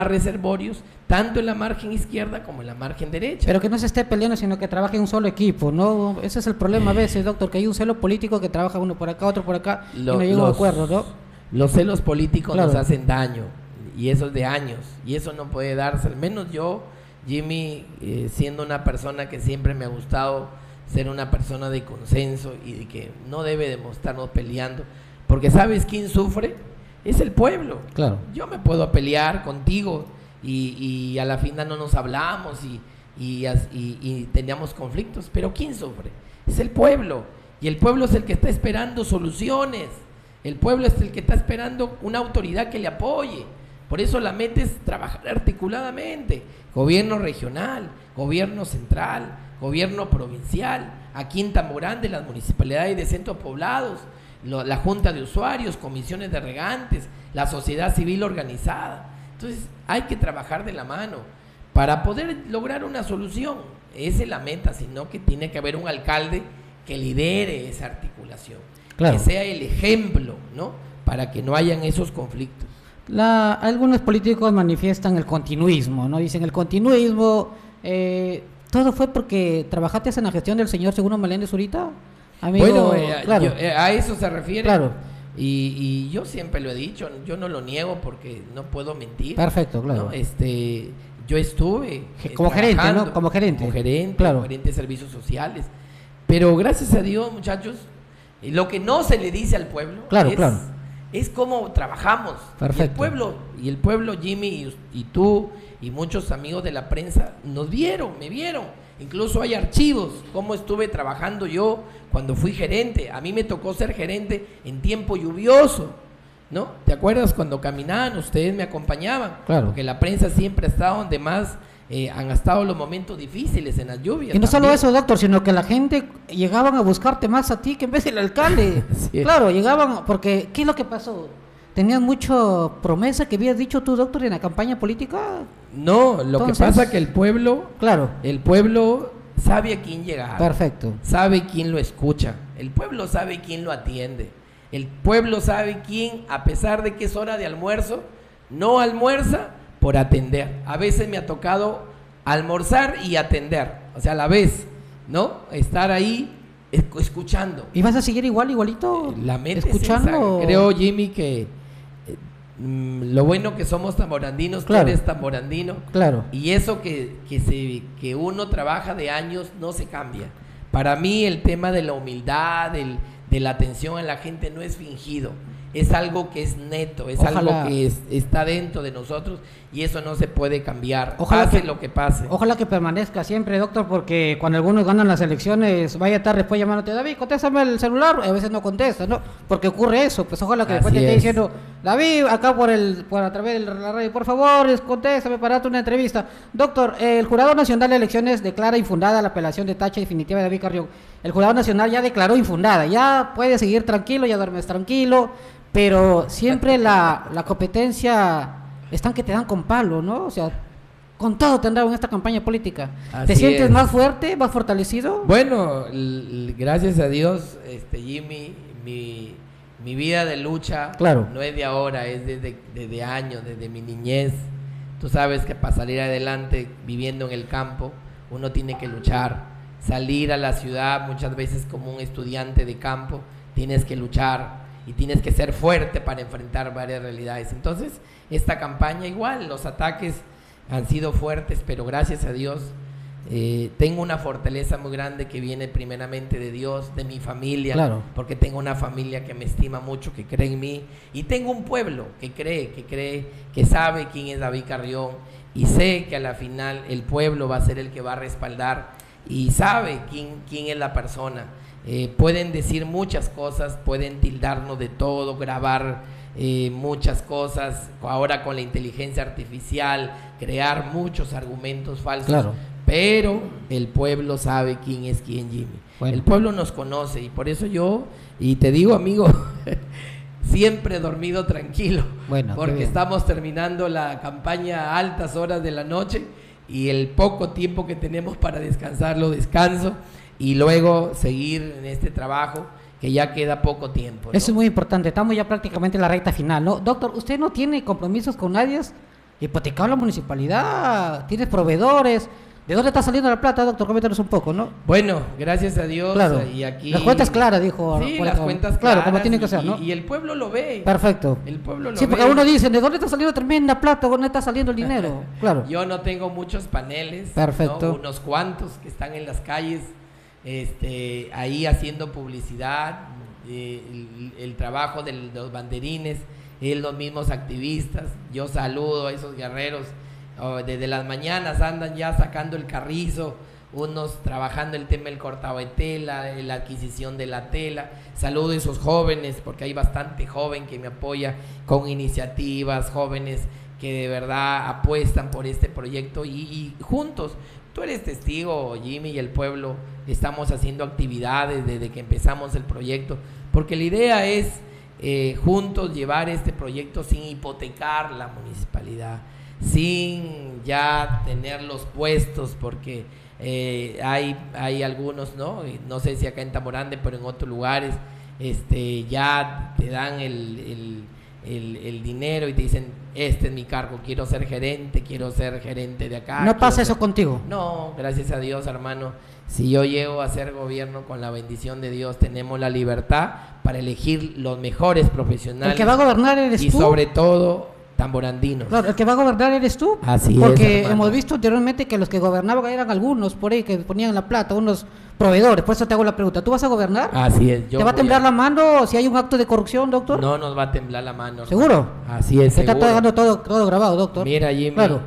reservorios, tanto en la margen izquierda como en la margen derecha. Pero que no se esté peleando, sino que trabaje en un solo equipo, ¿no? Ese es el problema a veces, doctor, que hay un celo político que trabaja uno por acá, otro por acá, y no llega a un acuerdo, ¿no? Los celos políticos claro. nos hacen daño, y eso es de años, y eso no puede darse, al menos yo, Jimmy, siendo una persona que siempre me ha gustado ser una persona de consenso y de que no debe demostrarnos peleando, porque ¿sabes quién sufre? Es el pueblo. Claro. Yo me puedo pelear contigo y a la final no nos hablamos y teníamos conflictos, pero ¿quién sufre? Es el pueblo, y el pueblo es el que está esperando soluciones, el pueblo es el que está esperando una autoridad que le apoye. Por eso la meta es trabajar articuladamente, gobierno regional, gobierno central, gobierno provincial, aquí en Tamborán de las municipalidades de centros poblados, la junta de usuarios, comisiones de regantes, la sociedad civil organizada. Entonces hay que trabajar de la mano para poder lograr una solución. Esa es la meta, sino que tiene que haber un alcalde que lidere esa articulación, claro, que sea el ejemplo, ¿no? Para que no hayan esos conflictos. Algunos políticos manifiestan el continuismo, ¿no? Dicen el continuismo, todo fue porque trabajaste en la gestión del señor Segundo Meléndez Zurita. Amigo, bueno, claro. A eso se refiere. Claro. Y yo siempre lo he dicho, yo no lo niego porque no puedo mentir. Perfecto, claro. ¿No? Yo estuve como gerente, ¿no? Como gerente. Como gerente, claro, como gerente de servicios sociales. Pero gracias a Dios, muchachos, lo que no se le dice al pueblo, claro, claro, es cómo trabajamos. Perfecto. Y el pueblo, Jimmy, y tú, y muchos amigos de la prensa, me vieron. Incluso hay archivos, cómo estuve trabajando yo cuando fui gerente. A mí me tocó ser gerente en tiempo lluvioso, ¿no? ¿Te acuerdas cuando caminaban? Ustedes me acompañaban. Claro. Porque la prensa siempre ha estado donde más han estado los momentos difíciles, en las lluvias. Y no también. solo eso, doctor, sino que la gente llegaban a buscarte más a ti que en vez del alcalde. Sí. Claro, llegaban, porque ¿qué es lo que pasó? ¿Tenían mucha promesa que habías dicho tú, doctor, en la campaña política? No, lo que pasa es que el pueblo sabe a quién llegar. Perfecto. Sabe quién lo escucha. El pueblo sabe quién lo atiende. El pueblo sabe quién, a pesar de que es hora de almuerzo, no almuerza por atender. A veces me ha tocado almorzar y atender, o sea, a la vez, ¿no? Estar ahí escuchando. ¿Y vas a seguir igualito? La meta escuchando. Es esa. Creo, Jimmy, que lo bueno que somos tamorandinos, claro, tú eres tamorandino, claro, y eso que uno trabaja de años no se cambia. Para mí el tema de la humildad, de la atención a la gente no es fingido, es algo que es neto, es algo que está dentro de nosotros, y eso no se puede cambiar, pase lo que pase. Ojalá que permanezca siempre, doctor, porque cuando algunos ganan las elecciones, vaya a estar después llamándote, David, contéstame el celular, a veces no contesta, ¿no? Porque ocurre eso, pues ojalá que después te esté diciendo, David, acá a través de la radio, por favor, contéstame para darte una entrevista. Doctor, el Jurado Nacional de Elecciones declara infundada la apelación de tacha definitiva de David Carrión. El Jurado Nacional ya declaró infundada, ya puedes seguir tranquilo, ya duermes tranquilo, pero siempre la competencia están que te dan con palo, ¿no? O sea, con todo te han dado en esta campaña política. ¿Te sientes más fuerte, más fortalecido? Bueno, gracias a Dios, Jimmy, mi vida de lucha, claro, no es de ahora, es desde años, desde mi niñez. Tú sabes que para salir adelante viviendo en el campo, uno tiene que luchar. Salir a la ciudad muchas veces como un estudiante de campo, tienes que luchar y tienes que ser fuerte para enfrentar varias realidades. Entonces, esta campaña igual, los ataques han sido fuertes, pero gracias a Dios tengo una fortaleza muy grande que viene primeramente de Dios, de mi familia, claro, porque tengo una familia que me estima mucho, que cree en mí, y tengo un pueblo que cree, que sabe quién es David Carrión, y sé que a la final el pueblo va a ser el que va a respaldar, y sabe quién es la persona. Pueden decir muchas cosas, pueden tildarnos de todo, grabar muchas cosas, ahora con la inteligencia artificial, crear muchos argumentos falsos, claro, pero el pueblo sabe quién es quién, Jimmy. Bueno. El pueblo nos conoce, y por eso yo, y te digo, amigo, siempre he dormido tranquilo, bueno, porque estamos terminando la campaña a altas horas de la noche, y el poco tiempo que tenemos para descansar lo descanso, y luego seguir en este trabajo, que ya queda poco tiempo, ¿no? Eso es muy importante, estamos ya prácticamente en la recta final, ¿no? Doctor, ¿usted no tiene compromisos con nadie hipotecado la municipalidad, tienes proveedores. ¿De dónde está saliendo la plata, doctor? Coméntanos un poco, ¿no? Bueno, gracias a Dios. Claro. Y aquí... Las cuentas claras, dijo. Sí, las cuentas claras. Claro, como tiene que ser, ¿no? Y el pueblo lo ve. Perfecto. El pueblo lo ve. Sí, porque uno dice, ¿de dónde está saliendo tremenda plata? ¿Dónde está saliendo el dinero? Claro. Yo no tengo muchos paneles. Perfecto. ¿no? Unos cuantos que están en las calles, ahí haciendo publicidad, el trabajo de los banderines, los mismos activistas. Yo saludo a esos guerreros. Desde las mañanas andan ya sacando el carrizo, unos trabajando el tema del cortado de tela, la adquisición de la tela. Saludo a esos jóvenes, porque hay bastante joven que me apoya con iniciativas, jóvenes que de verdad apuestan por este proyecto y juntos, tú eres testigo, Jimmy, y el pueblo, estamos haciendo actividades desde que empezamos el proyecto, porque la idea es juntos llevar este proyecto sin hipotecar la municipalidad, sin ya tener los puestos, porque hay algunos, no sé si acá en Tamborande, pero en otros lugares ya te dan el dinero y te dicen, este es mi cargo, quiero ser gerente de acá. ¿No pasa eso contigo? No, gracias a Dios, hermano. Si yo llego a ser gobierno, con la bendición de Dios, tenemos la libertad para elegir los mejores profesionales. El que va a gobernar eres tú. Y sobre todo, tamborandinos. Claro, el que va a gobernar eres tú. Así porque es, hemos visto anteriormente que los que gobernaban eran algunos por ahí que ponían la plata, unos proveedores. Por eso te hago la pregunta, ¿tú vas a gobernar? Así es. ¿Te va a temblar la mano si hay un acto de corrupción, doctor? No nos va a temblar la mano. ¿Seguro? Así es, seguro. Está dejando todo grabado, doctor. Mira, Jimmy, claro.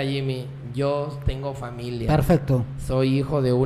Yo tengo familia. Perfecto. Soy hijo de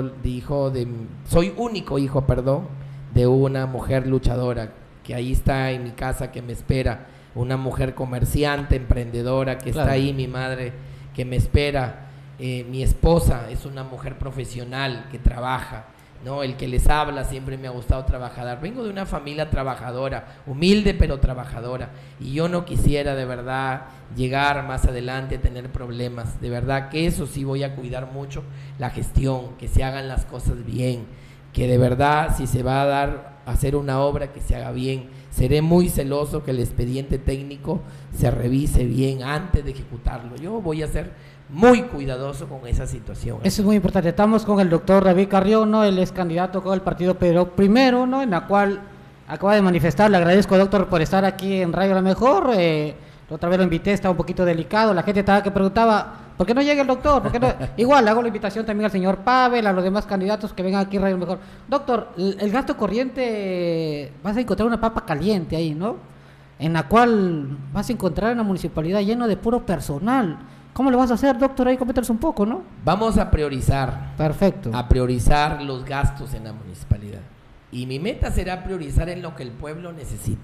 soy único hijo, de una mujer luchadora que ahí está en mi casa, que me espera, una mujer comerciante, emprendedora, que está ahí, mi madre, que me espera, mi esposa es una mujer profesional que trabaja, ¿no? El que les habla siempre me ha gustado trabajar. Vengo de una familia trabajadora, humilde pero trabajadora, y yo no quisiera de verdad llegar más adelante a tener problemas. De verdad que eso sí voy a cuidar mucho, la gestión, que se hagan las cosas bien, que de verdad si se va a hacer una obra, que se haga bien. Seré muy celoso que el expediente técnico se revise bien antes de ejecutarlo. Yo voy a ser muy cuidadoso con esa situación. Eso es muy importante. Estamos con el doctor David Carrión, ¿no? Él es candidato con el partido Pero Primero, ¿no? En la cual acaba de manifestar. Le agradezco, doctor, por estar aquí en Radio La Mejor. Otra vez lo invité, estaba un poquito delicado. La gente estaba que preguntaba, ¿por qué no llega el doctor? ¿Por qué no? Igual, hago la invitación también al señor Pavel, a los demás candidatos que vengan aquí a Radio La Mejor. Doctor, el gasto corriente, vas a encontrar una papa caliente ahí, ¿no? En la cual vas a encontrar una municipalidad llena de puro personal. ¿Cómo lo vas a hacer, doctor? Ahí coméntanos un poco, ¿no? Vamos a priorizar. Perfecto. A priorizar los gastos en la municipalidad. Y mi meta será priorizar en lo que el pueblo necesita.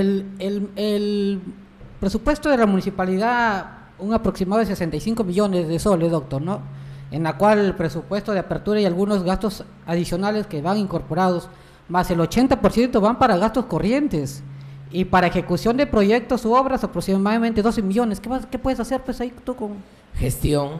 El presupuesto de la municipalidad, un aproximado de 65 millones de soles, doctor, ¿no? En la cual el presupuesto de apertura y algunos gastos adicionales que van incorporados, más el 80% van para gastos corrientes. Y para ejecución de proyectos u obras, aproximadamente 12 millones. ¿Qué puedes hacer pues ahí tú con...? Gestión.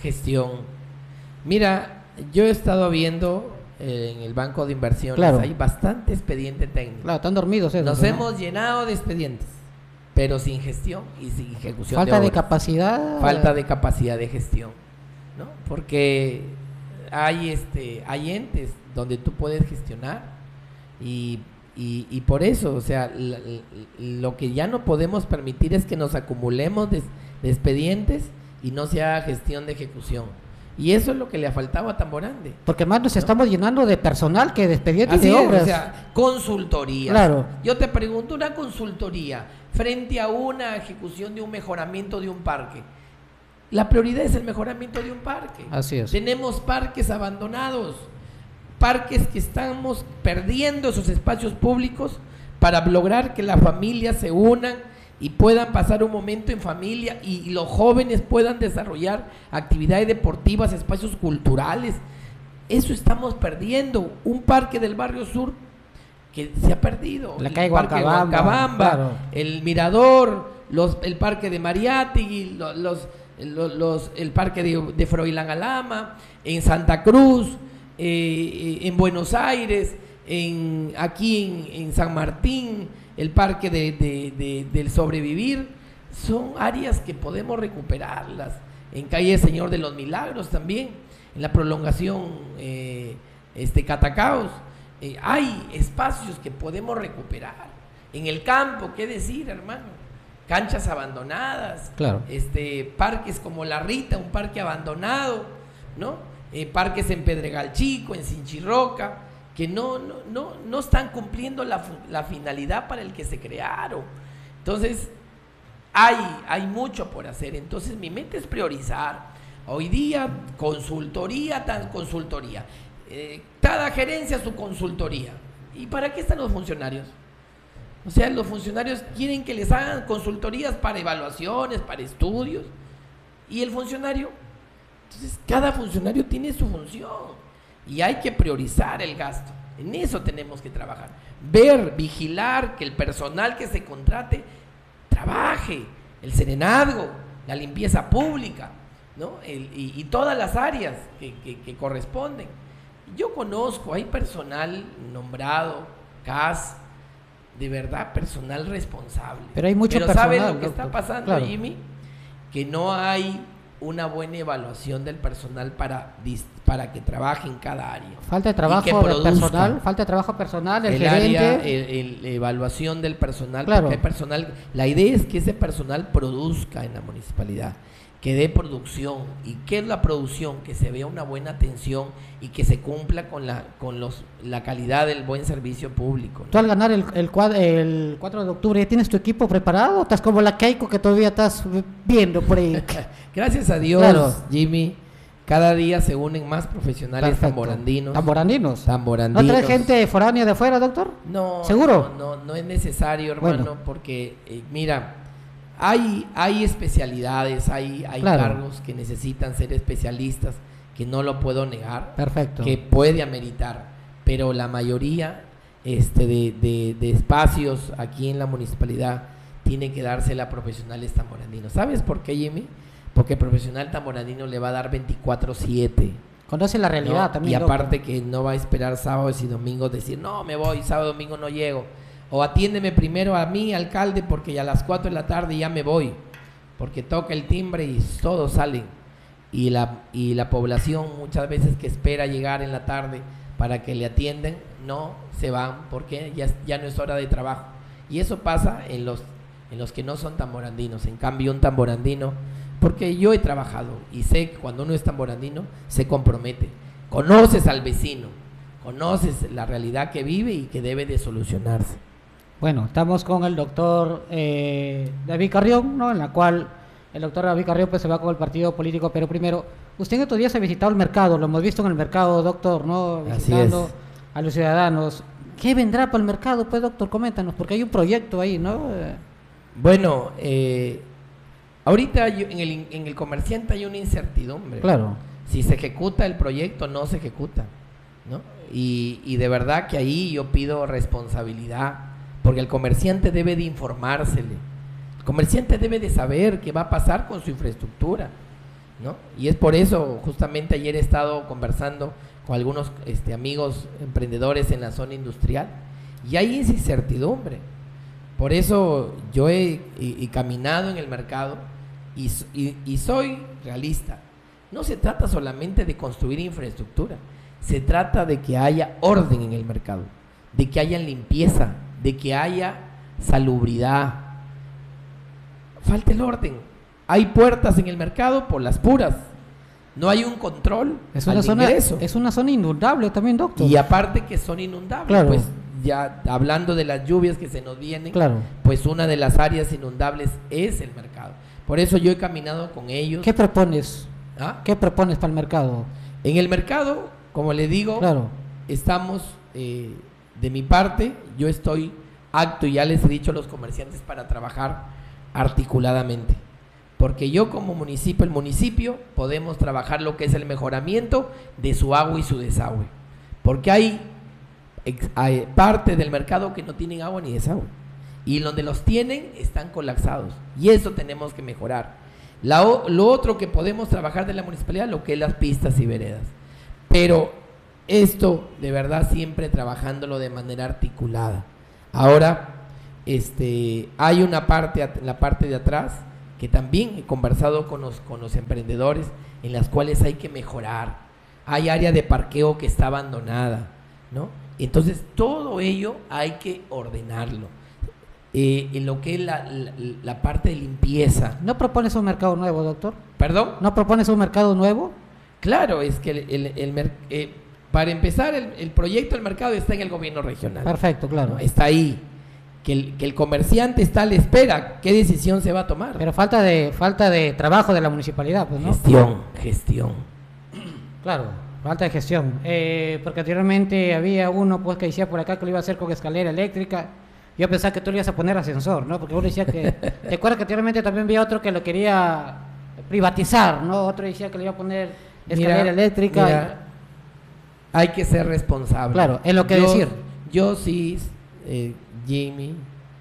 Mira, yo he estado viendo en el banco de inversiones, claro, hay bastante expediente técnico. Claro, están dormidos esos, Nos ¿no? hemos llenado de expedientes, pero sin gestión y sin ejecución. Falta de obras. Capacidad. Falta de capacidad de gestión, ¿no? Porque hay entes donde tú puedes gestionar y por eso, o sea, lo que ya no podemos permitir es que nos acumulemos de expedientes y no se haga gestión de ejecución. Y eso es lo que le ha faltado a Tamborande. Porque más nos estamos llenando de personal que de expedientes de obras. O sea, consultorías. Claro. Yo te pregunto, una consultoría frente a una ejecución de un mejoramiento de un parque. La prioridad es el mejoramiento de un parque. Así es. Tenemos parques abandonados, parques que estamos perdiendo esos espacios públicos para lograr que las familias se unan y puedan pasar un momento en familia y los jóvenes puedan desarrollar actividades deportivas, espacios culturales. Eso estamos perdiendo. Un parque del barrio sur que se ha perdido. La calle Huancabamba, claro. El Mirador, el parque de Mariátegui, el parque de Froilán Alama, en Santa Cruz, en Buenos Aires, aquí en San Martín, el parque del Sobrevivir. son áreas que podemos recuperarlas. En calle Señor de los Milagros también, en la prolongación Catacaos, hay espacios que podemos recuperar. En el campo, ¿qué decir, hermano? Canchas abandonadas, claro. Parques como La Rita, un parque abandonado, ¿no? Parques en Pedregal Chico, en Sinchirroca, que no están cumpliendo la finalidad para el que se crearon. Entonces, hay mucho por hacer. Entonces, mi meta es priorizar. Hoy día, consultoría. Cada gerencia su consultoría. ¿Y para qué están los funcionarios? O sea, los funcionarios quieren que les hagan consultorías para evaluaciones, para estudios. ¿Y el funcionario? Entonces, cada funcionario tiene su función. Y hay que priorizar el gasto. En eso tenemos que trabajar. Vigilar que el personal que se contrate trabaje. El serenazgo, la limpieza pública, ¿no? Y todas las áreas que corresponden. Yo conozco, hay personal nombrado, CAS, de verdad, personal responsable. Pero hay mucho personal. ¿Sabe lo que doctor? está pasando, Claro. Jimmy? Que no hay una buena evaluación del personal para que trabaje en cada área. Falta de trabajo personal, el gerente. Área, la evaluación del personal, claro. Porque hay personal, la idea es que ese personal produzca en la municipalidad, que dé producción. ¿Y qué es la producción? Que se vea una buena atención y que se cumpla con la calidad del buen servicio público, ¿no? Tú al ganar el 4 de octubre, ¿ya tienes tu equipo preparado? ¿Estás como la Keiko que todavía estás viendo por ahí? Gracias a Dios, claro. Jimmy, cada día se unen más profesionales. Perfecto. Tamborandinos. ¿No trae gente foránea de afuera, doctor? No. ¿Seguro? No es necesario, hermano, bueno. Porque, mira, hay especialidades, hay claro. Cargos que necesitan ser especialistas, que no lo puedo negar. Perfecto. Que puede ameritar, pero la mayoría de espacios aquí en la municipalidad tiene que dársela a profesionales tamborandinos. ¿Sabes por qué, Jimmy? Porque el profesional tamborandino le va a dar 24/7. Conoce la realidad, ¿no? También. Y aparte que no va a esperar sábados y domingos decir, no, me voy, sábado, domingo no llego. O atiéndeme primero a mí, alcalde, porque ya a las 4 de la tarde ya me voy. Porque toca el timbre y todos salen. Y la población muchas veces que espera llegar en la tarde para que le atiendan, no se van porque ya no es hora de trabajo. Y eso pasa en los que no son tamborandinos. En cambio, un tamborandino, porque yo he trabajado y sé que cuando uno es tamborandino se compromete. Conoces al vecino, conoces la realidad que vive y que debe de solucionarse. Bueno, estamos con el doctor David Carrión, ¿no? En la cual el doctor David Carrión pues se va con el partido político, pero primero, usted en estos días ha visitado el mercado, lo hemos visto en el mercado, doctor, ¿no? Visitando a los ciudadanos. ¿Qué vendrá para el mercado, pues, doctor? Coméntanos, porque hay un proyecto ahí, ¿no? Bueno, ahorita en el comerciante hay una incertidumbre. Claro. Si se ejecuta el proyecto, no se ejecuta, ¿no? Y de verdad que ahí yo pido responsabilidad, porque el comerciante debe de informársele. El comerciante debe de saber qué va a pasar con su infraestructura, ¿no? Y es por eso, justamente ayer he estado conversando con algunos amigos emprendedores en la zona industrial, y hay esa incertidumbre. Por eso yo he caminado en el mercado y soy realista. No se trata solamente de construir infraestructura, se trata de que haya orden en el mercado, de que haya limpieza, de que haya salubridad. Falta el orden. Hay puertas en el mercado por las puras. No hay un control al ingreso. Es una zona inundable también, doctor. Y aparte que son inundables, claro. Pues ya hablando de las lluvias que se nos vienen, claro. Pues una de las áreas inundables es el mercado. Por eso yo he caminado con ellos. ¿Qué propones? ¿Ah? ¿Qué propones para el mercado? En el mercado, como le digo, claro. Estamos, de mi parte, yo estoy apto, y ya les he dicho a los comerciantes, para trabajar articuladamente. Porque yo como municipio, el municipio, podemos trabajar lo que es el mejoramiento de su agua y su desagüe. Porque hay parte del mercado que no tienen agua ni desagüe. Y donde los tienen están colapsados. Y eso tenemos que mejorar. Lo otro que podemos trabajar de la municipalidad, lo que es las pistas y veredas. Pero esto, de verdad, siempre trabajándolo de manera articulada. Ahora, hay una parte, la parte de atrás, que también he conversado con los emprendedores, en las cuales hay que mejorar. Hay área de parqueo que está abandonada, ¿no? Entonces todo ello hay que ordenarlo. En lo que es la parte de limpieza. ¿No propones un mercado nuevo, doctor? ¿Perdón? ¿No propones un mercado nuevo? Claro, es que para empezar, el proyecto del mercado está en el gobierno regional. Perfecto, claro. ¿No? Está ahí. Que el comerciante está a la espera. ¿Qué decisión se va a tomar? Pero falta de trabajo de la municipalidad, pues, ¿no? Gestión. Claro, falta de gestión. Porque anteriormente había uno pues que decía por acá que lo iba a hacer con escalera eléctrica. Yo pensaba que tú le ibas a poner ascensor, ¿no? Porque uno decía que... ¿Te acuerdas que anteriormente también había otro que lo quería privatizar, ¿no? Otro decía que le iba a poner escalera eléctrica. Mira, hay que ser responsable. Claro, es lo que decir. Yo sí, Jimmy,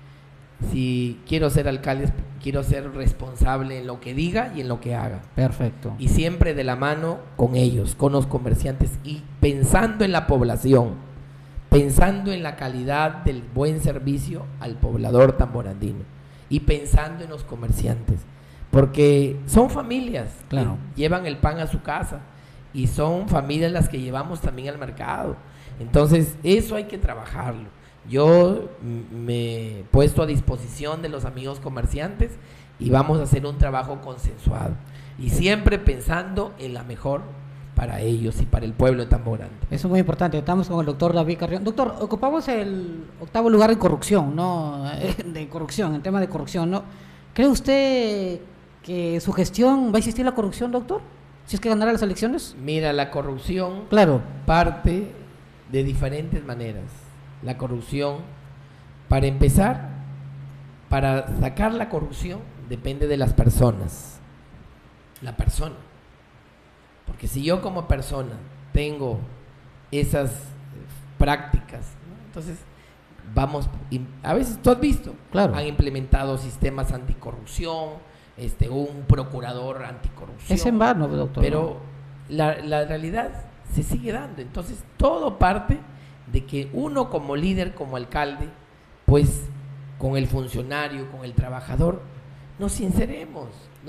si quiero ser alcalde, quiero ser responsable en lo que diga y en lo que haga. Perfecto. Y siempre de la mano con ellos, con los comerciantes, y pensando en la población, pensando en la calidad del buen servicio al poblador tamborandino y pensando en los comerciantes, porque son familias, claro, que llevan el pan a su casa y son familias las que llevamos también al mercado. Entonces eso hay que trabajarlo. Yo me he puesto a disposición de los amigos comerciantes y vamos a hacer un trabajo consensuado y siempre pensando en la mejor para ellos y para el pueblo de Tamborandi. Eso es muy importante. Estamos con el doctor David Carrión. Doctor, ocupamos el 8º lugar en corrupción, ¿no? De corrupción, en tema de corrupción, ¿no? ¿Cree usted que su gestión va a existir la corrupción, doctor? Si es que ganará las elecciones. Mira, la corrupción, claro, parte de diferentes maneras. La corrupción, para empezar, para sacar la corrupción, depende de las personas. La persona. Porque si yo como persona tengo esas prácticas, ¿no? Entonces vamos, a veces tú has visto, claro, han implementado sistemas anticorrupción, un procurador anticorrupción. Es en vano, doctor. Pero la realidad se sigue dando. Entonces todo parte de que uno como líder, como alcalde, pues con el funcionario, con el trabajador, nos sinceremos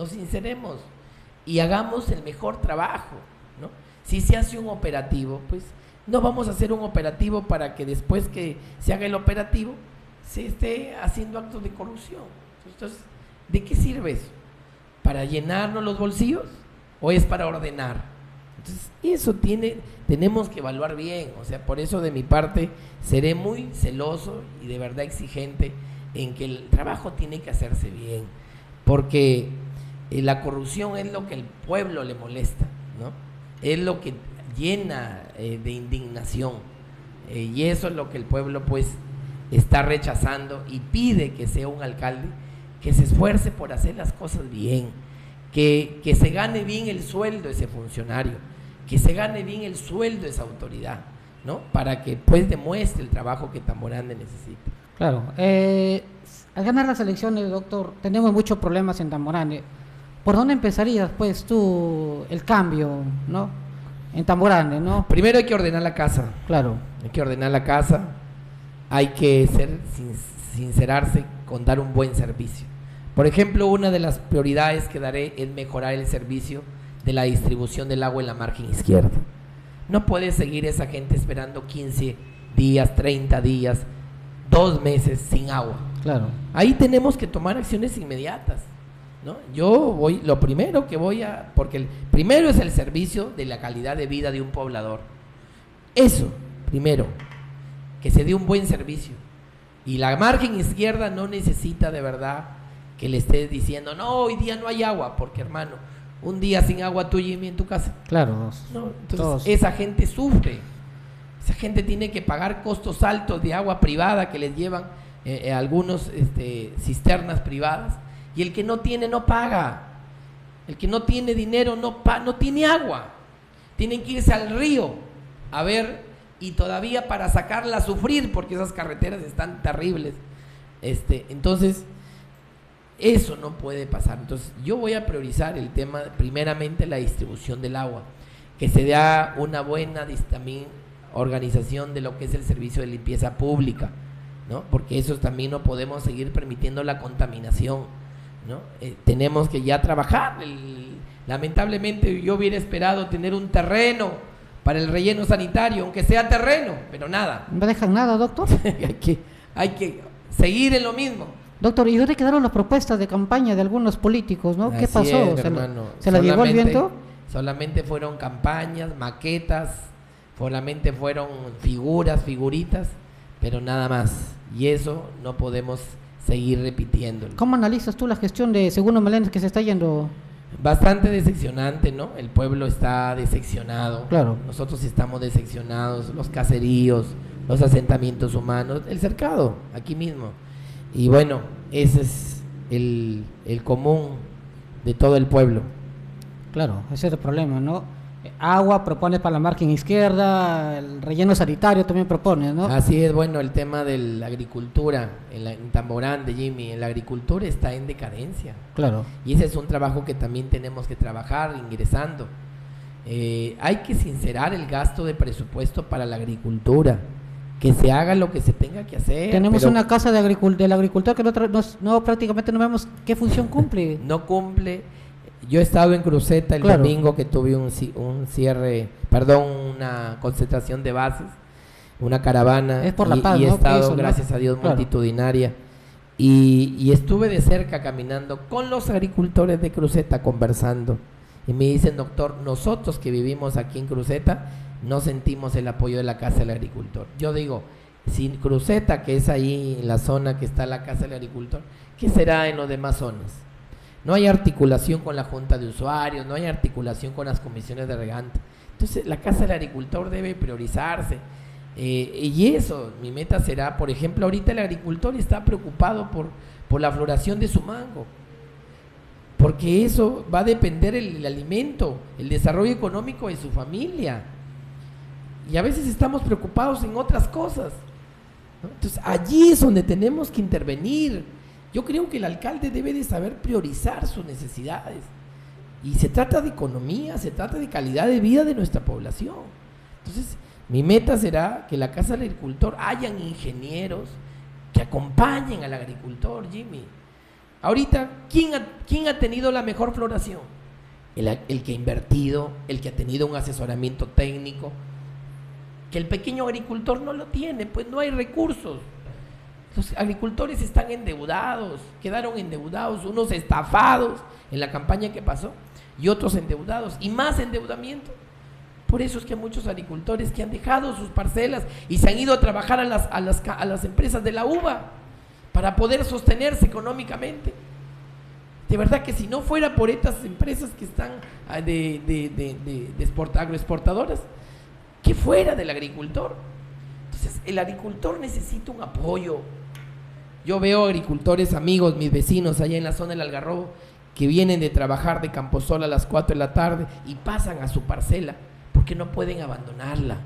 y hagamos el mejor trabajo, ¿no? Si se hace un operativo, pues no vamos a hacer un operativo para que después que se haga el operativo se esté haciendo actos de corrupción. Entonces, ¿de qué sirve eso? ¿Para llenarnos los bolsillos o es para ordenar? Entonces, eso tenemos que evaluar bien. O sea, por eso de mi parte seré muy celoso y de verdad exigente en que el trabajo tiene que hacerse bien, porque la corrupción es lo que el pueblo le molesta, ¿no? Es lo que llena de indignación, y eso es lo que el pueblo pues está rechazando y pide que sea un alcalde que se esfuerce por hacer las cosas bien, que se gane bien el sueldo ese funcionario, que se gane bien el sueldo esa autoridad, ¿no? Para que pues demuestre el trabajo que Tamborandi necesita. Claro, al ganar las elecciones, doctor, tenemos muchos problemas en Tamborandi. ¿Por dónde empezarías, pues, tú el cambio, ¿no? En Tamborandi, ¿no? Primero hay que ordenar la casa. Claro. Hay que ordenar la casa, hay que sincerarse con dar un buen servicio. Por ejemplo, una de las prioridades que daré es mejorar el servicio de la distribución del agua en la margen izquierda. No puede seguir esa gente esperando 15 días, 30 días, 2 meses sin agua. Claro. Ahí tenemos que tomar acciones inmediatas, ¿no? Lo primero que porque el primero es el servicio de la calidad de vida de un poblador. Eso, primero, que se dé un buen servicio. Y la margen izquierda no necesita de verdad que le estés diciendo, no, hoy día no hay agua, porque hermano, un día sin agua tú, Jimmy, en tu casa. Claro. No, entonces esa gente sufre. Esa gente tiene que pagar costos altos de agua privada que les llevan algunos cisternas privadas, y el que no tiene no paga. El que no tiene dinero no tiene agua. Tienen que irse al río a ver, y todavía para sacarla a sufrir porque esas carreteras están terribles. Entonces eso no puede pasar. Entonces yo voy a priorizar el tema, primeramente la distribución del agua, que se da una buena también organización de lo que es el servicio de limpieza pública, ¿no? Porque eso también no podemos seguir permitiendo la contaminación, ¿no? Tenemos que ya trabajar. Lamentablemente yo hubiera esperado tener un terreno para el relleno sanitario, aunque sea terreno, pero nada. ¿No dejan nada, doctor? hay que seguir en lo mismo. Doctor, ¿y dónde quedaron las propuestas de campaña de algunos políticos, no? ¿Qué pasó? ¿Se la llevó el viento? Solamente fueron campañas, maquetas, solamente fueron figuritas, pero nada más. Y eso no podemos seguir repitiéndolo. ¿Cómo analizas tú la gestión de Segundo Meléndez que se está yendo? Bastante decepcionante, ¿no? El pueblo está decepcionado. Claro. Nosotros estamos decepcionados, los caseríos, los asentamientos humanos, el cercado, aquí mismo. Y bueno, ese es el común de todo el pueblo. Claro, ese es el problema, ¿no? Agua propone para la margen izquierda, el relleno sanitario también propone, ¿no? Así es, bueno, el tema de la agricultura en Tamborán, de Jimmy, la agricultura está en decadencia. Claro. Y ese es un trabajo que también tenemos que trabajar ingresando. Hay que sincerar el gasto de presupuesto para la agricultura, que se haga lo que se tenga que hacer. Tenemos una casa del agricultor que no prácticamente no vemos qué función cumple. No cumple. Yo he estado en Cruceta el domingo que tuve una concentración de bases, una caravana. Es por la paz, y he ¿no? estado, Eso, gracias a Dios, multitudinaria. Y estuve de cerca caminando con los agricultores de Cruceta conversando. Y me dicen, doctor, nosotros que vivimos aquí en Cruceta no sentimos el apoyo de la Casa del Agricultor. Yo digo, sin Cruceta, que es ahí en la zona que está la Casa del Agricultor, ¿qué será en las demás zonas? No hay articulación con la Junta de Usuarios, no hay articulación con las comisiones de regante. Entonces, la Casa del Agricultor debe priorizarse. Y eso, mi meta será, por ejemplo, ahorita el agricultor está preocupado por la floración de su mango, porque eso va a depender el alimento, el desarrollo económico de su familia. Y a veces estamos preocupados en otras cosas, ¿no? Entonces, allí es donde tenemos que intervenir. Yo creo que el alcalde debe de saber priorizar sus necesidades. Y se trata de economía, se trata de calidad de vida de nuestra población. Entonces, mi meta será que en la Casa del Agricultor hayan ingenieros que acompañen al agricultor, Jimmy. Ahorita, ¿quién ha tenido la mejor floración? El que ha invertido, el que ha tenido un asesoramiento técnico. Que el pequeño agricultor no lo tiene, pues no hay recursos. Los agricultores están endeudados, quedaron endeudados, unos estafados en la campaña que pasó y otros endeudados y más endeudamiento. Por eso es que hay muchos agricultores que han dejado sus parcelas y se han ido a trabajar a las empresas de la uva para poder sostenerse económicamente. De verdad que si no fuera por estas empresas que están agroexportadoras, que fuera del agricultor. Entonces, el agricultor necesita un apoyo. Yo veo agricultores, amigos, mis vecinos allá en la zona del Algarrobo, que vienen de trabajar de Camposol a las 4 de la tarde y pasan a su parcela porque no pueden abandonarla.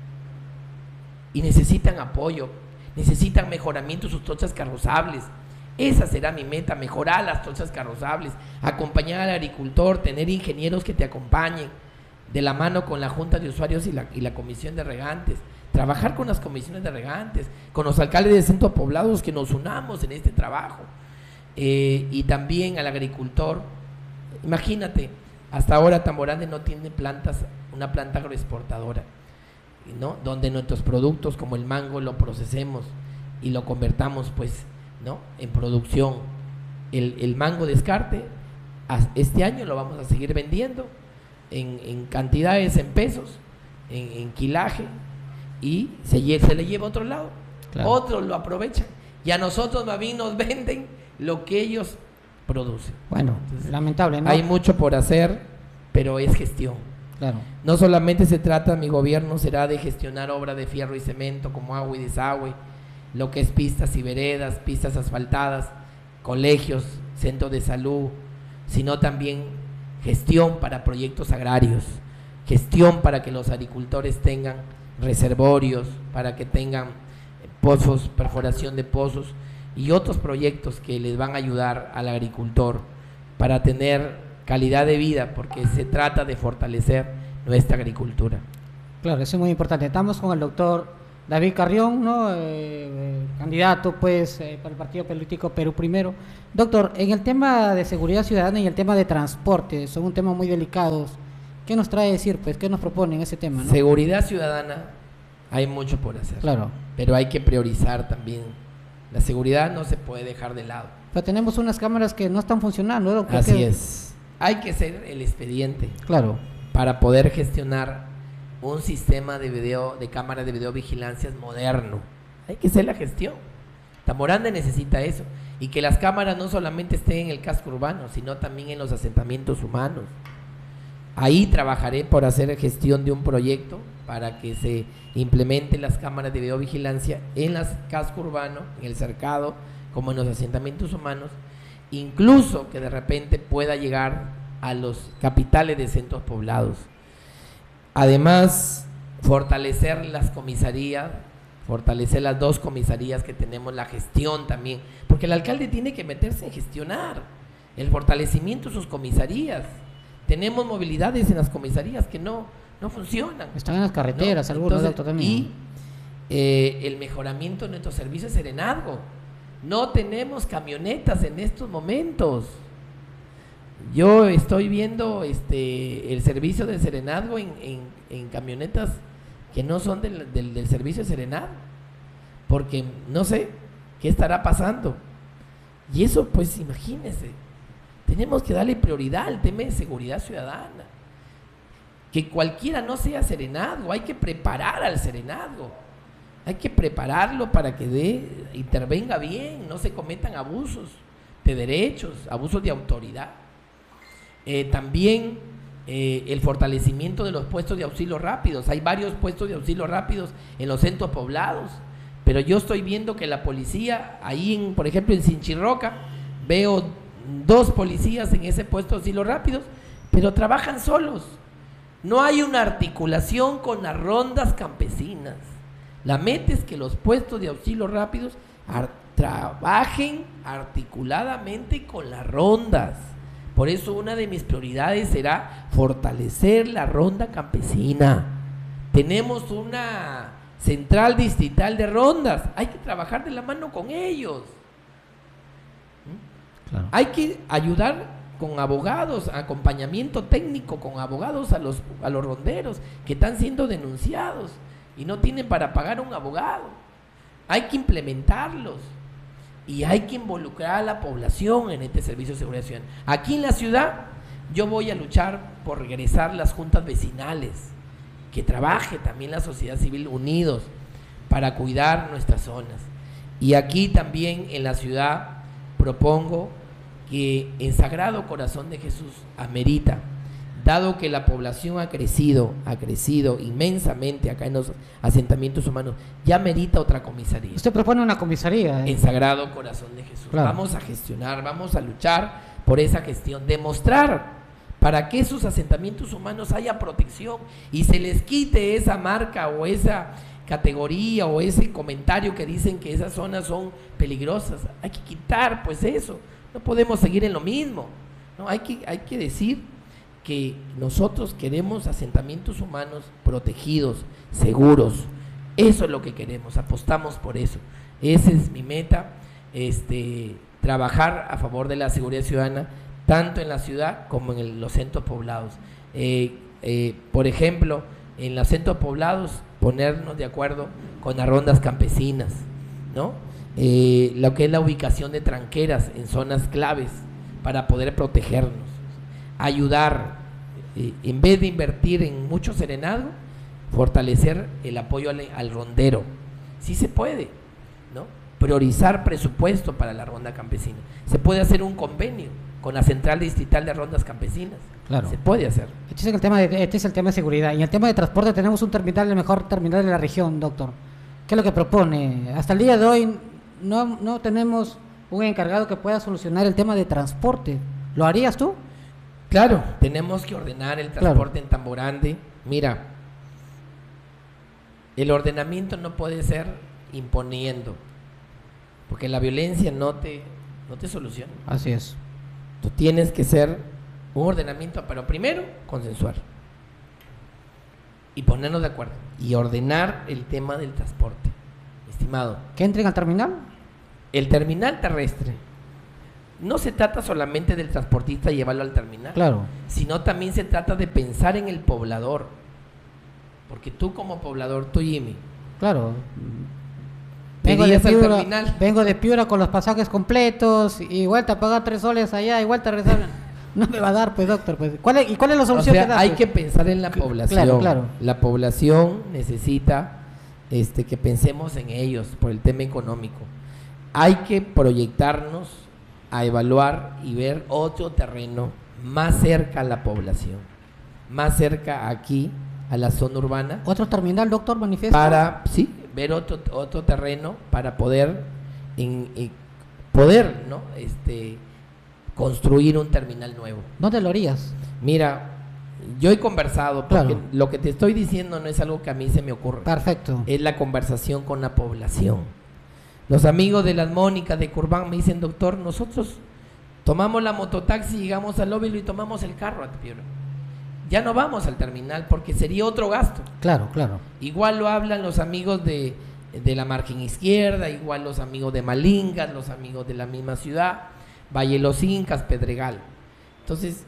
Y necesitan apoyo, necesitan mejoramiento de sus trochas carrozables. Esa será mi meta, mejorar las trochas carrozables, acompañar al agricultor, tener ingenieros que te acompañen, de la mano con la Junta de Usuarios y la Comisión de Regantes. Trabajar con las comisiones de regantes, con los alcaldes de centros poblados, que nos unamos en este trabajo. Y también al agricultor. Imagínate, hasta ahora Tamborán no tiene una planta agroexportadora, ¿no? Donde nuestros productos como el mango lo procesemos y lo convertamos, pues, ¿no?, en producción. El mango descarte, este año lo vamos a seguir vendiendo en cantidades, en pesos, en quilaje, y se le lleva a otro lado. Claro. Otros lo aprovechan y a nosotros más bien nos venden lo que ellos producen. Bueno, entonces, lamentable, ¿no? Hay mucho por hacer, pero es gestión. Claro. No solamente se trata, mi gobierno será de gestionar obra de fierro y cemento como agua y desagüe, lo que es pistas y veredas, pistas asfaltadas, colegios, centros de salud, sino también gestión para proyectos agrarios, gestión para que los agricultores tengan reservorios, para que tengan pozos, perforación de pozos y otros proyectos que les van a ayudar al agricultor para tener calidad de vida, porque se trata de fortalecer nuestra agricultura. Claro, eso es muy importante. Estamos con el doctor David Carrión, ¿no? Candidato pues para el partido político Perú Primero. Doctor, en el tema de seguridad ciudadana y el tema de transporte, son un tema muy delicados. ¿Qué nos trae decir, pues? ¿Qué nos propone en ese tema, no? Seguridad ciudadana, hay mucho por hacer. Claro. Pero hay que priorizar también. La seguridad no se puede dejar de lado. Pero tenemos unas cámaras que no están funcionando, ¿no? Así es. Hay que hacer el expediente. Claro. Para poder gestionar un sistema de video, de cámaras de videovigilancia moderno. Hay que hacer la gestión. Tamboranda necesita eso. Y que las cámaras no solamente estén en el casco urbano, sino también en los asentamientos humanos. Ahí trabajaré por hacer gestión de un proyecto para que se implementen las cámaras de videovigilancia en el casco urbano, en el cercado, como en los asentamientos humanos, incluso que de repente pueda llegar a los capitales de centros poblados. Además, fortalecer las comisarías, fortalecer las 2 comisarías que tenemos, la gestión también, porque el alcalde tiene que meterse en gestionar el fortalecimiento de sus comisarías. Tenemos movilidades en las comisarías que no funcionan. Están en las carreteras, ¿no? Algunos. Entonces, también. Y el mejoramiento de nuestro servicio de serenazgo. No tenemos camionetas en estos momentos. Yo estoy viendo el servicio de serenazgo en camionetas que no son del servicio de serenazgo, porque no sé qué estará pasando. Y eso, pues imagínense, tenemos que darle prioridad al tema de seguridad ciudadana. Que cualquiera no sea serenazgo, hay que preparar al serenazgo. Hay que prepararlo para que intervenga bien, no se cometan abusos de derechos, abusos de autoridad. También el fortalecimiento de los puestos de auxilio rápidos. Hay varios puestos de auxilio rápidos en los centros poblados, pero yo estoy viendo que la policía, ahí por ejemplo en Sinchirroca, veo 2 policías en ese puesto de auxilio rápidos, pero trabajan solos. No hay una articulación con las rondas campesinas. La meta es que los puestos de auxilio rápidos trabajen articuladamente con las rondas. Por eso una de mis prioridades será fortalecer la ronda campesina. Tenemos una central distrital de rondas, hay que trabajar de la mano con ellos. Claro. Hay que ayudar con abogados, acompañamiento técnico con abogados a los ronderos que están siendo denunciados y no tienen para pagar un abogado. Hay que implementarlos. Y hay que involucrar a la población en este servicio de seguridad ciudadana. Aquí en la ciudad yo voy a luchar por regresar las juntas vecinales, que trabaje también la sociedad civil unidos para cuidar nuestras zonas. Y aquí también en la ciudad propongo que en Sagrado Corazón de Jesús amerita, dado que la población ha crecido inmensamente acá en los asentamientos humanos, ya merita otra comisaría. Usted propone una comisaría. En Sagrado Corazón de Jesús. Claro. Vamos a gestionar, vamos a luchar por esa gestión, demostrar para que esos asentamientos humanos haya protección y se les quite esa marca o esa categoría o ese comentario que dicen que esas zonas son peligrosas. Hay que quitar pues eso, no podemos seguir en lo mismo, ¿no? Hay que decir que nosotros queremos asentamientos humanos protegidos, seguros. Eso es lo que queremos, apostamos por eso. Esa es mi meta, trabajar a favor de la seguridad ciudadana, tanto en la ciudad como en los centros poblados. Por ejemplo, en los centros poblados, ponernos de acuerdo con las rondas campesinas, ¿no? Lo que es la ubicación de tranqueras en zonas claves para poder protegernos. Ayudar, en vez de invertir en mucho serenazgo, fortalecer el apoyo al rondero. Sí se puede, ¿no? Priorizar presupuesto para la ronda campesina. Se puede hacer un convenio con la Central Distrital de Rondas Campesinas. Claro. Se puede hacer. Este es el tema de seguridad. Y en el tema de transporte tenemos un terminal, el mejor terminal de la región, doctor. ¿Qué es lo que propone? Hasta el día de hoy no tenemos un encargado que pueda solucionar el tema de transporte. ¿Lo harías tú? Claro, tenemos que ordenar el transporte en Tamborande. Mira, el ordenamiento no puede ser imponiendo, porque la violencia no te soluciona. Así es. Tú tienes que ser un ordenamiento, pero primero consensuar. y ponernos de acuerdo y ordenar el tema del transporte, estimado. ¿Que entren al terminal? El terminal terrestre no se trata solamente del transportista y llevarlo al terminal, claro, sino también se trata de pensar en el poblador, porque tú como poblador, tú Jimmy, claro, vengo de Piura con los pasajes completos y vuelta a pagar 3 soles allá y vuelta a regresar. No me va a dar, pues, doctor. Pues. ¿Cuál es la solución? O sea, que da, hay pues? que pensar en la población. Claro, claro. La población necesita que pensemos en ellos por el tema económico. Hay que proyectarnos a evaluar y ver otro terreno más cerca a la población, más cerca aquí a la zona urbana. ¿Otro terminal, doctor, manifiesta? Para, sí, ver otro terreno para poder, poder, ¿no? Construir un terminal nuevo. ¿Dónde lo harías? Mira, yo he conversado, porque claro, lo que te estoy diciendo no es algo que a mí se me ocurre. Perfecto. Es la conversación con la población. Los amigos de las Mónicas de Curbán me dicen, doctor, nosotros tomamos la mototaxi, llegamos al Óvilo y tomamos el carro a Piura. Ya no vamos al terminal porque sería otro gasto. Claro, claro. Igual lo hablan los amigos de la margen izquierda, igual los amigos de Malingas, los amigos de la misma ciudad, Valle de los Incas, Pedregal. Entonces,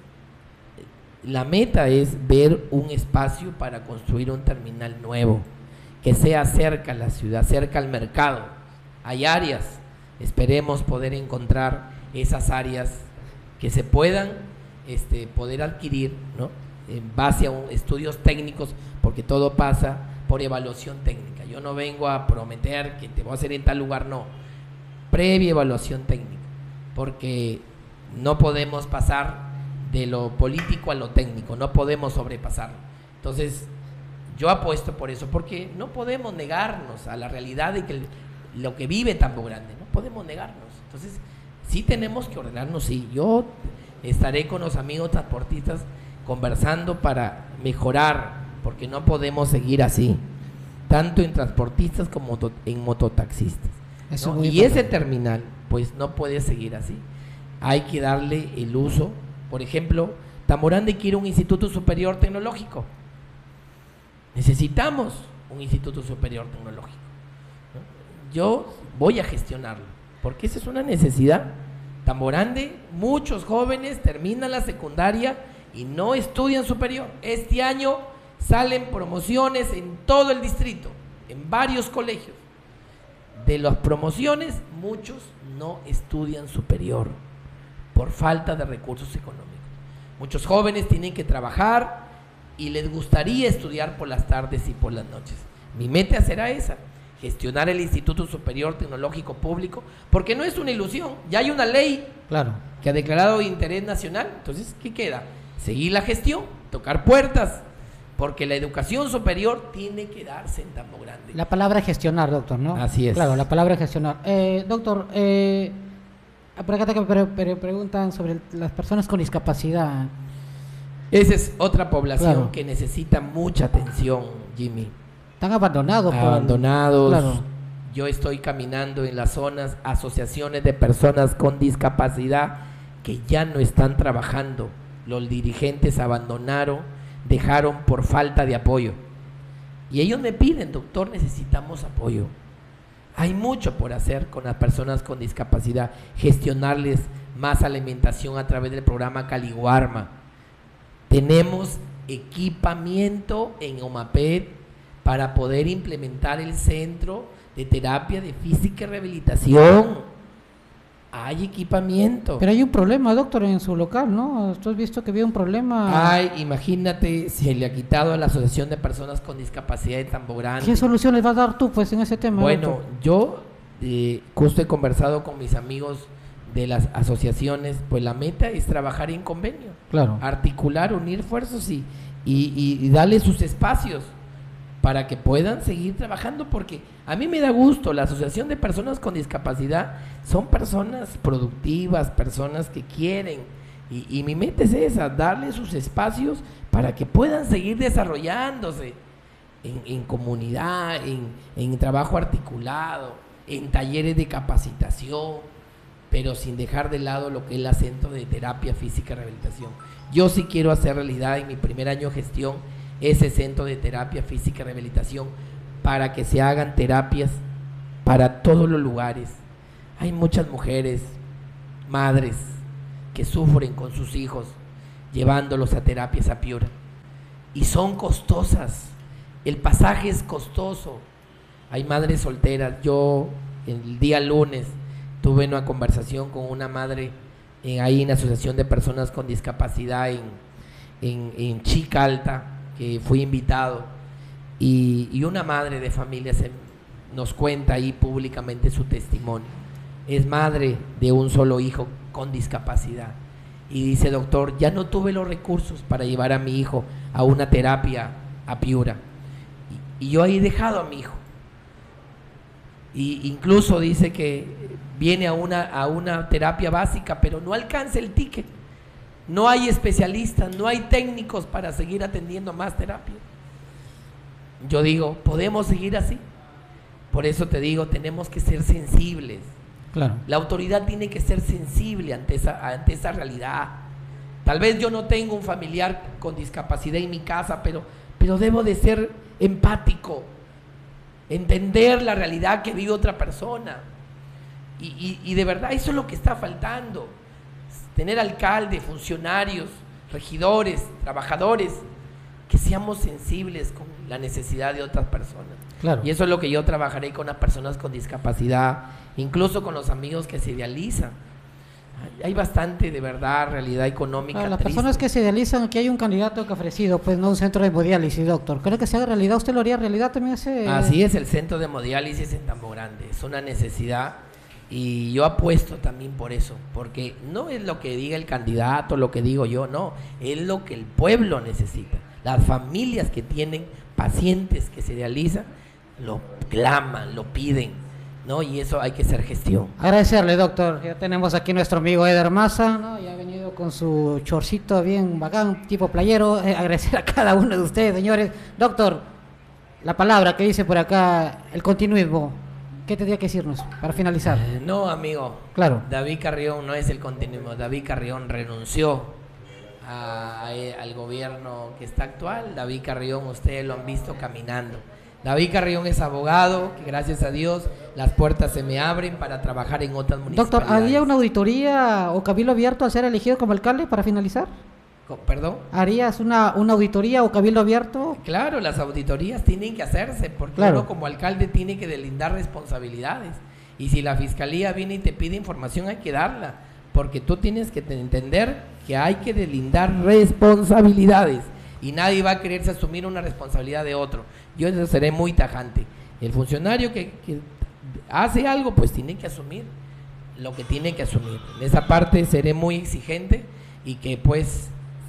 la meta es ver un espacio para construir un terminal nuevo, que sea cerca a la ciudad, cerca al mercado. Hay áreas, esperemos poder encontrar esas áreas que se puedan poder adquirir, ¿no? En base a estudios técnicos, porque todo pasa por evaluación técnica. Yo no vengo a prometer que te voy a hacer en tal lugar, no. Previa evaluación técnica, porque no podemos pasar de lo político a lo técnico, no podemos sobrepasarlo. Entonces, yo apuesto por eso, porque no podemos negarnos a la realidad de que lo que vive Tambo Grande, no podemos negarnos. Entonces, sí tenemos que ordenarnos, sí. Yo estaré con los amigos transportistas conversando para mejorar, porque no podemos seguir así, tanto en transportistas como en mototaxistas, ¿no? Y ese terminal, pues no puede seguir así. Hay que darle el uso. Por ejemplo, Tambo Grande quiere un instituto superior tecnológico. Necesitamos un instituto superior tecnológico, ¿no? Yo voy a gestionarlo, porque esa es una necesidad. Tambo Grande, muchos jóvenes terminan la secundaria y no estudian superior. Este año salen promociones en todo el distrito, en varios colegios. De las promociones, muchos no estudian superior por falta de recursos económicos. Muchos jóvenes tienen que trabajar y les gustaría estudiar por las tardes y por las noches. Mi meta será esa, gestionar el Instituto Superior Tecnológico Público, porque no es una ilusión, ya hay una ley, claro, que ha declarado de interés nacional. Entonces, ¿qué queda? Seguir la gestión, tocar puertas, porque la educación superior tiene que darse en Tambo Grande. La palabra es gestionar, doctor, ¿no? Así es. Claro, la palabra es gestionar. Doctor, por acá te preguntan sobre las personas con discapacidad. Esa es otra población, claro, que necesita mucha atención, Jimmy. Están abandonados. Abandonados. Claro. Yo estoy caminando en las zonas, asociaciones de personas con discapacidad que ya no están trabajando. Los dirigentes abandonaron, dejaron por falta de apoyo. Y ellos me piden, doctor, necesitamos apoyo. Hay mucho por hacer con las personas con discapacidad, gestionarles más alimentación a través del programa Caliguarma. Tenemos equipamiento en OMAPED para poder implementar el centro de terapia de física y rehabilitación. Hay equipamiento. Pero hay un problema, doctor, en su local, ¿no? ¿Tú has visto que había un problema? Ay, imagínate, se le ha quitado a la Asociación de Personas con Discapacidad de Tambo Grande. ¿Qué solución les vas a dar tú, pues, en ese tema? Bueno, doctor? yo justo he conversado con mis amigos de las asociaciones, pues la meta es trabajar en convenio. Claro. Articular, unir esfuerzos y darle sus espacios para que puedan seguir trabajando, porque a mí me da gusto, la Asociación de Personas con Discapacidad son personas productivas, personas que quieren, y mi meta es esa, darle sus espacios para que puedan seguir desarrollándose en comunidad, en trabajo articulado, en talleres de capacitación, pero sin dejar de lado lo que es el centro de terapia física y rehabilitación. Yo sí quiero hacer realidad en mi primer año de gestión ese centro de terapia física y rehabilitación para que se hagan terapias para todos los lugares. Hay muchas mujeres, madres, que sufren con sus hijos llevándolos a terapias a Piura y son costosas, el pasaje es costoso. Hay madres solteras. Yo el día lunes tuve una conversación con una madre ahí en la Asociación de Personas con Discapacidad en Chica Alta, que fui invitado, y una madre de familia nos cuenta ahí públicamente su testimonio. Es madre de un solo hijo con discapacidad y dice: doctor, ya no tuve los recursos para llevar a mi hijo a una terapia a Piura, y yo he dejado a mi hijo, y incluso dice que viene a una terapia básica, pero no alcanza el ticket, no hay especialistas, no hay técnicos para seguir atendiendo más terapia. Yo digo, ¿podemos seguir así? Por eso te digo, tenemos que ser sensibles. Claro. La autoridad tiene que ser sensible ante esa realidad. Tal vez yo no tengo un familiar con discapacidad en mi casa, pero debo de ser empático, entender la realidad que vive otra persona. Y de verdad eso es lo que está faltando. Tener alcaldes, funcionarios, regidores, trabajadores, que seamos sensibles con la necesidad de otras personas. Claro. Y eso es lo que yo trabajaré con las personas con discapacidad, incluso con los amigos que se idealizan. Hay bastante, de verdad, realidad económica. Claro, las triste. personas que se idealizan, que hay un candidato que ha ofrecido, pues no un centro de hemodiálisis, doctor. ¿Cree que se haga realidad? ¿Usted lo haría realidad también ese? Así es, el centro de hemodiálisis en Tambo Grande. Es una necesidad y yo apuesto también por eso, porque no es lo que diga el candidato, lo que digo yo, no. Es lo que el pueblo necesita. Las familias que tienen pacientes que se idealizan, lo claman, lo piden, ¿no? Y eso hay que hacer gestión. Agradecerle, doctor. Ya tenemos aquí nuestro amigo Eder Maza, ¿no? Ya ha venido con su chorcito bien bacán, tipo playero. Agradecer a cada uno de ustedes, señores. Doctor, la palabra que dice por acá, el continuismo, ¿qué tendría que decirnos para finalizar? No, amigo. Claro. David Carrión no es el continuismo. David Carrión renunció al gobierno que está actual. David Carrión, ustedes lo han visto caminando. David Carrión es abogado, que gracias a Dios las puertas se me abren para trabajar en otras municipalidades. Doctor, ¿haría una auditoría o cabildo abierto al ser elegido como alcalde para finalizar? ¿Perdón? ¿Harías una auditoría o cabildo abierto? Claro, las auditorías tienen que hacerse porque claro, uno como alcalde tiene que deslindar responsabilidades. Y si la fiscalía viene y te pide información, hay que darla, porque tú tienes que entender que hay que deslindar responsabilidades y nadie va a quererse asumir una responsabilidad de otro. Yo eso seré muy tajante. El funcionario que hace algo, pues tiene que asumir lo que tiene que asumir. En esa parte seré muy exigente y que pues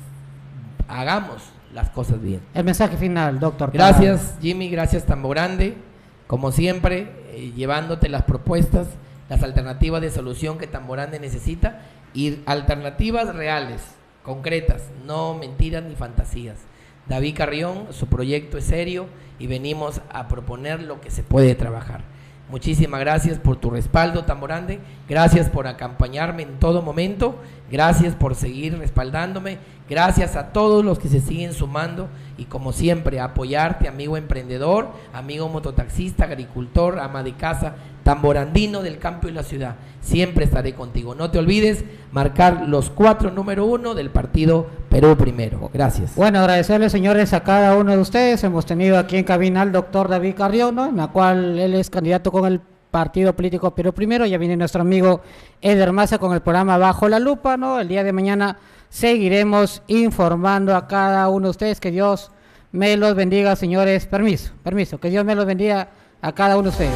hagamos las cosas bien. El mensaje final, doctor. Gracias, Jimmy, gracias, Tambo Grande. Como siempre, llevándote las propuestas, las alternativas de solución que Tambo Grande necesita y alternativas reales, concretas, no mentiras ni fantasías. David Carrión, su proyecto es serio y venimos a proponer lo que se puede trabajar. Muchísimas gracias por tu respaldo, Tambo Grande, gracias por acompañarme en todo momento, gracias por seguir respaldándome, gracias a todos los que se siguen sumando y como siempre apoyarte, amigo emprendedor, amigo mototaxista, agricultor, ama de casa, tamborandino del campo y la ciudad. Siempre estaré contigo. No te olvides marcar los 4 número 1 del partido Perú Primero. Gracias. Bueno, agradecerles, señores, a cada uno de ustedes. Hemos tenido aquí en cabina al doctor David Carrión, ¿no? En la cual él es candidato con el partido político Perú Primero. Ya viene nuestro amigo Eder Maza con el programa Bajo la Lupa, ¿no? El día de mañana seguiremos informando a cada uno de ustedes. Que Dios me los bendiga, señores. Permiso. Que Dios me los bendiga a cada uno de ustedes.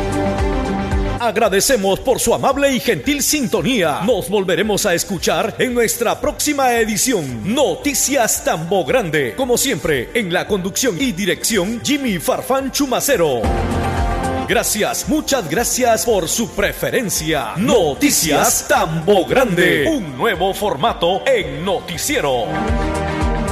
Agradecemos por su amable y gentil sintonía. Nos volveremos a escuchar en nuestra próxima edición. Noticias Tambo Grande. Como siempre, en la conducción y dirección, Jimmy Farfán Chumacero. Gracias, muchas gracias por su preferencia. Noticias Tambo Grande. Un nuevo formato en noticiero.